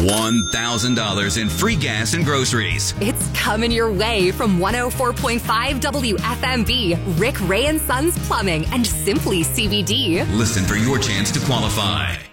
$1,000 in free gas and groceries. It's coming your way from 104.5 WFMB, Rick Ray and Sons Plumbing, and Simply CBD. Listen for your chance to qualify.